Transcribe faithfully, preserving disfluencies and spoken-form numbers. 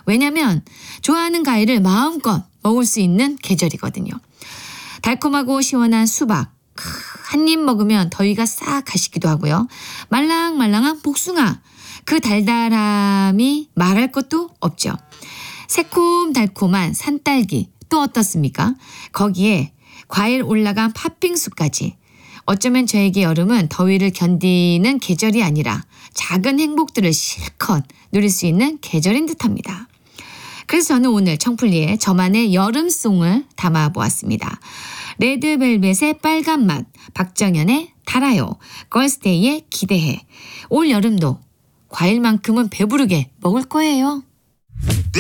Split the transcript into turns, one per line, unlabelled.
왜냐면 좋아하는 과일을 마음껏 먹을 수 있는 계절이거든요. 달콤하고 시원한 수박, 한 입 먹으면 더위가 싹 가시기도 하고요. 말랑말랑한 복숭아, 그 달달함이 말할 것도 없죠. 새콤달콤한 산딸기 또 어떻습니까? 거기에 과일 올라간 팥빙수까지. 어쩌면 저에게 여름은 더위를 견디는 계절이 아니라 작은 행복들을 실컷 누릴 수 있는 계절인 듯합니다. 그래서 저는 오늘 청플리에 저만의 여름송을 담아보았습니다. 레드벨벳의 빨간 맛, 박정현의 달아요, 걸스데이의 기대해. 올 여름도 과일만큼은 배부르게 먹을 거예요.